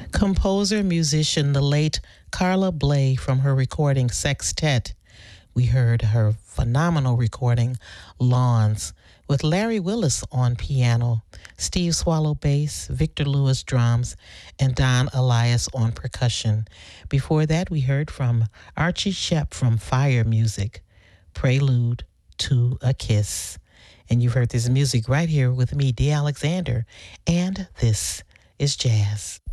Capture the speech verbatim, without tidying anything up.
Composer, musician, the late Carla Bley from her recording Sextet. We heard her phenomenal recording, Lawns, with Larry Willis on piano, Steve Swallow bass, Victor Lewis drums, and Don Elias on percussion. Before that, we heard from Archie Shepp from Fire Music, Prelude to a Kiss. And you've heard this music right here with me, Dee Alexander, and this is jazz.